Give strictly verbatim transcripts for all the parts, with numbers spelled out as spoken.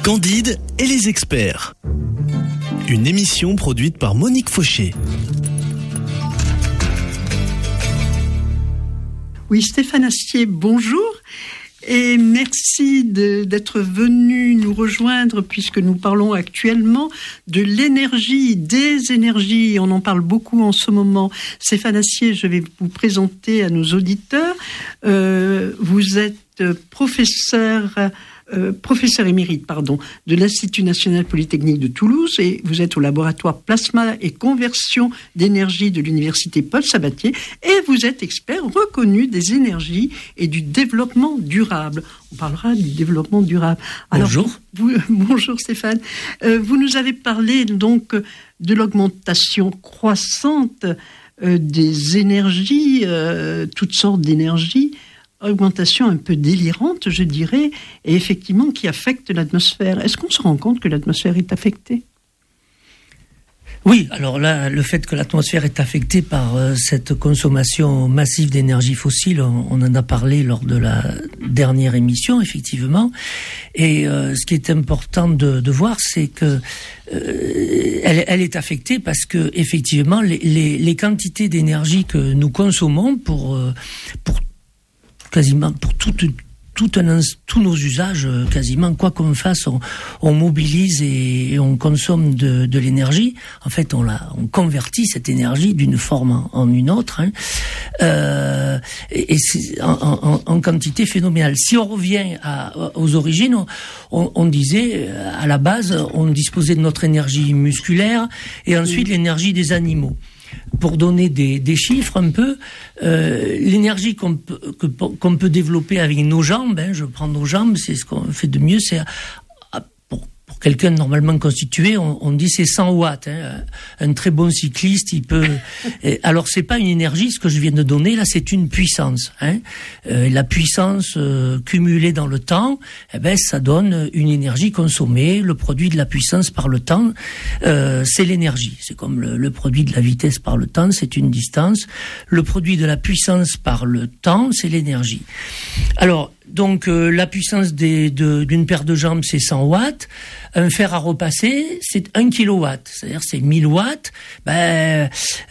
Candide et les experts. Une émission produite par Monique Fauché. Oui, Stéphane Astier, bonjour. Et merci de, d'être venu nous rejoindre puisque nous parlons actuellement de l'énergie, des énergies. On en parle beaucoup en ce moment. Stéphane Astier, je vais vous présenter à nos auditeurs. Euh, vous êtes professeur... Euh, professeur émérite pardon, de l'Institut national polytechnique de Toulouse et vous êtes au laboratoire plasma et conversion d'énergie de l'université Paul Sabatier et vous êtes expert reconnu des énergies et du développement durable. On parlera du développement durable. Alors, bonjour. Vous, bonjour Stéphane. Euh, vous nous avez parlé donc de l'augmentation croissante euh, des énergies, euh, toutes sortes d'énergies. Augmentation un peu délirante, je dirais, et effectivement qui affecte l'atmosphère. Est-ce qu'on se rend compte que l'atmosphère est affectée ? Oui, alors là, le fait que l'atmosphère est affectée par euh, cette consommation massive d'énergie fossile, on, on en a parlé lors de la dernière émission, effectivement. Et euh, ce qui est important de, de voir, c'est que euh, elle, elle est affectée parce que effectivement, les, les, les quantités d'énergie que nous consommons pour euh, pour quasiment pour tout, tout un, tous nos usages, quasiment quoi qu'on fasse, on, on mobilise et, et on consomme de, de l'énergie. En fait, on la, on convertit cette énergie d'une forme en, en une autre, hein. euh, et, et c'est en, en, en quantité phénoménale. Si on revient à, aux origines, on, on disait à la base, on disposait de notre énergie musculaire et ensuite mmh. l'énergie des animaux. Pour donner des, des chiffres un peu, euh, l'énergie qu'on peut, que, qu'on peut développer avec nos jambes, hein, je prends nos jambes, c'est ce qu'on fait de mieux, c'est pour, pour quelqu'un normalement constitué, on, on dit c'est cent watts. Hein, un très bon cycliste, il peut. Et, alors c'est pas une énergie, ce que je viens de donner là, c'est une puissance. Hein, euh, la puissance euh, cumulée dans le temps, eh ben ça donne une énergie consommée. Le produit de la puissance par le temps, euh, c'est l'énergie. C'est comme le, le produit de la vitesse par le temps, c'est une distance. Le produit de la puissance par le temps, c'est l'énergie. Alors donc euh, la puissance des, de, d'une paire de jambes, c'est cent watts. Un fer à repasser, c'est un kilowatt. C'est-à-dire c'est mille watts. Ben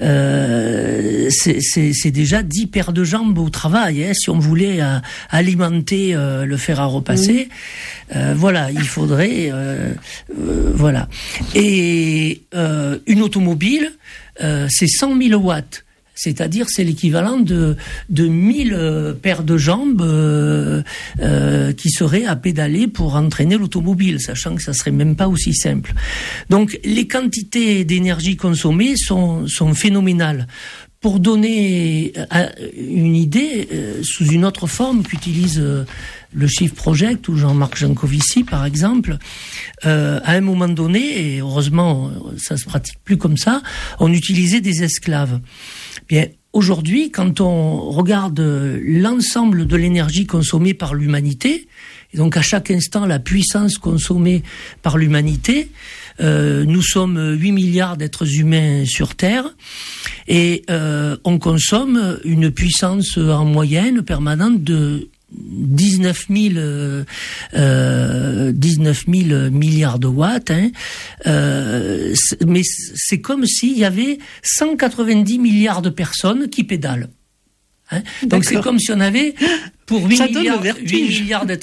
euh, c'est, c'est, c'est déjà dix paires de jambes au travail. Hein, si on voulait euh, alimenter euh, le fer à repasser, mmh. euh, voilà, il faudrait euh, euh, voilà. Et euh, une automobile, euh, c'est cent mille watts. C'est-à-dire, c'est l'équivalent de, de mille euh, paires de jambes euh, euh, qui seraient à pédaler pour entraîner l'automobile, sachant que ça serait même pas aussi simple. Donc, les quantités d'énergie consommées sont, sont phénoménales. Pour donner une idée, euh, sous une autre forme qu'utilise euh, le Shift Project ou Jean-Marc Jancovici, par exemple, euh, à un moment donné, et heureusement, ça se pratique plus comme ça, on utilisait des esclaves. Bien, aujourd'hui, quand on regarde l'ensemble de l'énergie consommée par l'humanité, et donc à chaque instant la puissance consommée par l'humanité, euh, nous sommes huit milliards d'êtres humains sur Terre, et euh, on consomme une puissance en moyenne permanente de dix-neuf mille euh, euh, dix-neuf mille milliards de watts, hein. euh, mais c'est comme s'il y avait cent quatre-vingt-dix milliards de personnes qui pédalent. Hein. Donc c'est comme si on avait pour huit milliards, huit milliards d'êtres